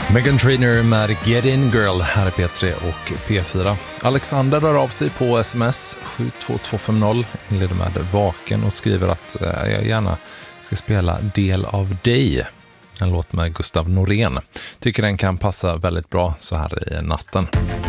Meghan Trainor med Get In Girl här är P3 och P4. Alexander rör av sig på sms 72250, inleder med vaken och skriver att jag gärna ska spela Del av dig. En låt med Gustav Norén. Tycker den kan passa väldigt bra så här i natten.